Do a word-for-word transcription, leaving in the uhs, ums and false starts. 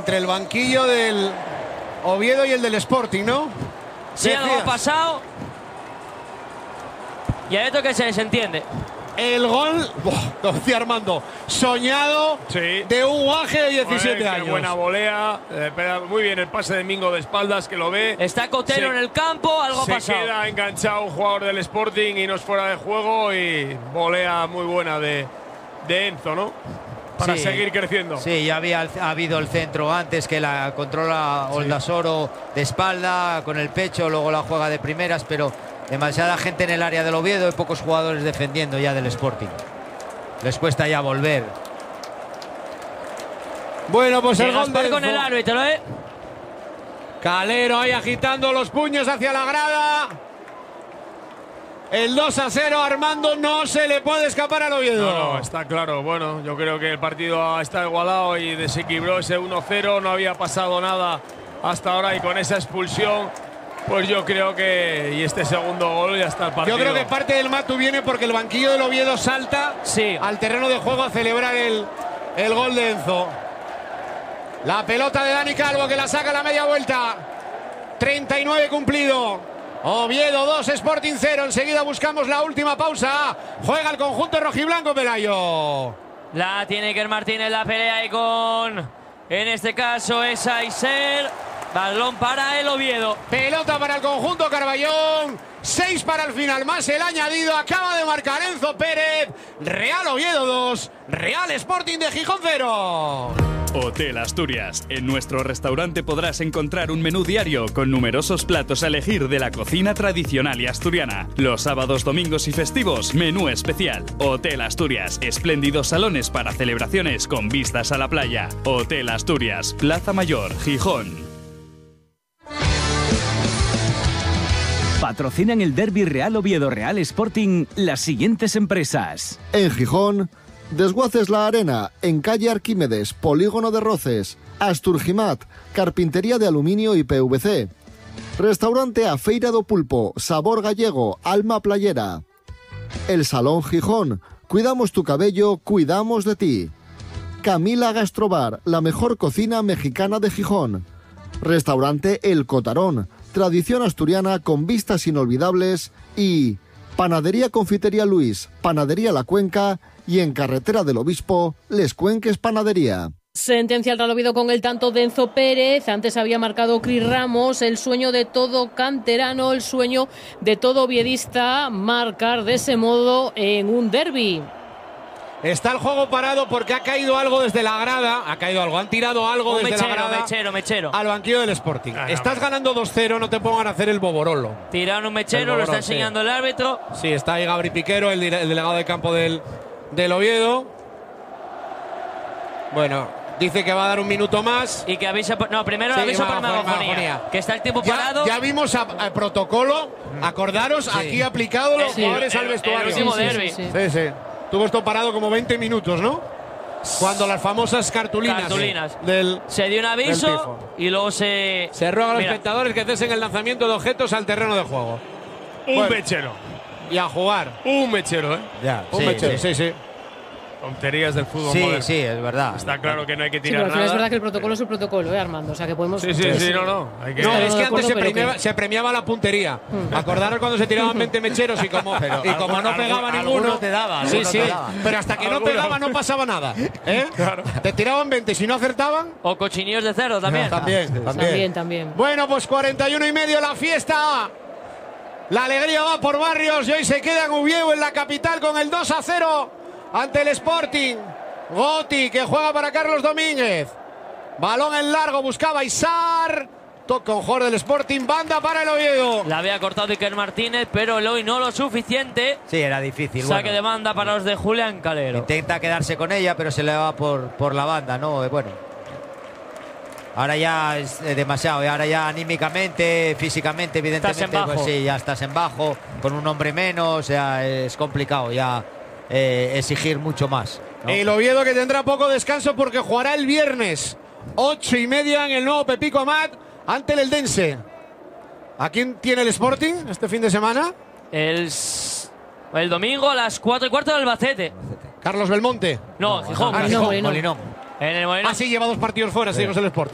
entre el banquillo del Oviedo y el del Sporting, ¿no? Sí, algo ha pasado. Y hay otro que se desentiende. El gol, como decía Armando, soñado sí. de un guaje de diecisiete Joder, años. Qué buena volea. Eh, muy bien el pase de Mingo de espaldas, que lo ve. Está Cotelo se, en el campo, algo ha se pasado. Se queda enganchado un jugador del Sporting y no es fuera de juego. Y volea muy buena de, de Enzo, ¿no? Para sí, seguir creciendo. Sí, ya había ha habido el centro antes que la controla Oldassoro sí. de espalda, con el pecho, luego la juega de primeras, pero demasiada gente en el área del Oviedo y pocos jugadores defendiendo ya del Sporting. Les cuesta ya volver. Bueno, pues el gol de con el árbitro, ¿eh? Calero ahí agitando los puños hacia la grada. El dos a cero, Armando, no se le puede escapar al Oviedo. No, no, está claro. Bueno, yo creo que el partido está igualado y desequilibró ese uno cero. No había pasado nada hasta ahora y con esa expulsión, pues yo creo que… Y este segundo gol ya está el partido. Yo creo que parte del matu viene porque el banquillo del Oviedo salta sí. al terreno de juego a celebrar el, el gol de Enzo. La pelota de Dani Calvo que la saca a la media vuelta. treinta y nueve cumplido. Oviedo dos, Sporting cero. Enseguida buscamos la última pausa. Juega el conjunto rojiblanco, Pelayo. La tiene Iker Martínez, la pelea ahí con… En este caso es Aiser. Balón para el Oviedo. Pelota para el conjunto Carballón. Seis para el final, más el añadido. Acaba de marcar Enzo Pérez. Real Oviedo dos, Real Sporting de Gijón cero. Hotel Asturias. En nuestro restaurante podrás encontrar un menú diario con numerosos platos a elegir de la cocina tradicional y asturiana. Los sábados, domingos y festivos, menú especial. Hotel Asturias. Espléndidos salones para celebraciones con vistas a la playa. Hotel Asturias, Plaza Mayor, Gijón. Patrocinan el derbi Real Oviedo Real Sporting las siguientes empresas. En Gijón, Desguaces La Arena, en calle Arquímedes, Polígono de Roces, Asturgimat, Carpintería de Aluminio y P V C. Restaurante A Feira do Pulpo, Sabor Gallego, Alma Playera. El Salón Gijón, cuidamos tu cabello, cuidamos de ti. Camila Gastrobar, la mejor cocina mexicana de Gijón. Restaurante El Cotarón, tradición asturiana con vistas inolvidables. Y Panadería Confitería Luis, Panadería La Cuenca y en Carretera del Obispo, Les Cuenques Panadería. Sentencia al Real Oviedo con el tanto de Enzo Pérez. Antes había marcado Cris Ramos. El sueño de todo canterano, el sueño de todo oviedista, marcar de ese modo en un derbi. Está el juego parado porque ha caído algo desde la grada. Ha caído algo, han tirado algo un desde mechero, la grada mechero, mechero. al banquillo del Sporting. Ah, no, Estás no. ganando dos cero, no te pongan a hacer el boborolo. Tiraron un mechero, El lo está boborón, enseñando sí. el árbitro. Sí, está ahí Gabri Piquero, el, el delegado de campo del, del Oviedo. Bueno, dice que va a dar un minuto más. Y que avisa… Por, no, primero Sí, aviso por megafonía, megafonía. megafonía. Que está el tiempo Ya, parado. ya vimos a, a protocolo, acordaros, Sí. aquí aplicado los Sí, jugadores el- al el vestuario. último Sí, sí, derbi. sí, sí. Sí, sí. Tuvo esto parado como veinte minutos, ¿no? Cuando las famosas cartulinas, Cartulinas. del Se dio un del aviso tifo. y luego se… Se ruega a los Mira, espectadores que cesen el lanzamiento de objetos al terreno de juego. Un Bueno. mechero. Y a jugar. Un mechero, ¿eh? Ya, Un sí, mechero, sí. sí, sí. Tonterías del fútbol Sí, moderno. sí, es verdad. Está claro que no hay que Sí, tirar pero al final es nada. verdad que el protocolo es el protocolo, ¿eh, Armando? O sea, que podemos… Sí, sí, sí, no, no. Hay que… No, Claro, es no que de antes se acuerdo, pero premiaba, que- se premiaba la puntería. Acordaros cuando se tiraban veinte mecheros y como, Pero y como no algún- pegaba algún- ninguno. alguno te daba, sí, alguno sí. te daba. Pero hasta que no Alguno. pegaba no pasaba nada. ¿eh? Te tiraban veinte, si no acertaban. O cochinillos de cerdo también. También, También, también. Bueno, pues cuarenta y uno y medio la fiesta. La alegría va por Barrios y hoy se queda en Oviedo, en la capital, con el dos a cero ante el Sporting. Goti, que juega para Carlos Domínguez. Balón en largo, buscaba Isar. Toca un jugador del Sporting, banda para el Oviedo. La había cortado Iker Martínez, pero el hoy no lo suficiente. Sí, era difícil. Saque bueno. de banda para los de Julián Calero. Intenta quedarse con ella, pero se le va por, por la banda, ¿no? Eh, Bueno. Ahora ya es eh, demasiado, y ahora ya anímicamente, físicamente, evidentemente, Estás en bajo. pues sí, ya estás en bajo, con un hombre menos, o sea, es complicado ya eh, exigir mucho más, ¿no? El Oviedo que tendrá poco descanso porque jugará el viernes, ocho y media en el nuevo Pepico Amat ante el Eldense. ¿A quién tiene el Sporting este fin de semana? El, s- el domingo a las cuatro y cuarto del Albacete. Carlos Belmonte. No, Gijón. Ah, Molinón, Gijón. Molinón. Molinón. En el Molinón. Ah, sí, lleva dos partidos fuera, seguimos el Sporting.